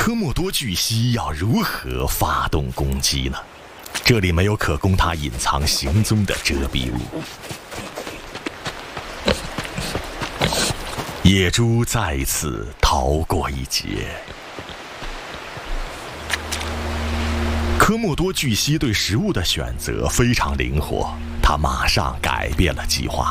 科莫多巨蜥要如何发动攻击呢？这里没有可供它隐藏行踪的遮蔽物。野猪再次逃过一劫。科莫多巨蜥对食物的选择非常灵活，它马上改变了计划。